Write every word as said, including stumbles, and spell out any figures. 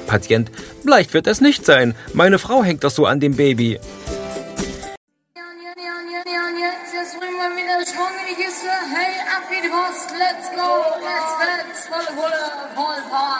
Patient. Leicht wird es nicht sein. Meine Frau hängt doch so an dem Baby. Jetzt bringen wir wieder Schwung in die Kiste. Hey, ab wie die Post. Let's go. Let's, let's. Volle Pulle, voll Power.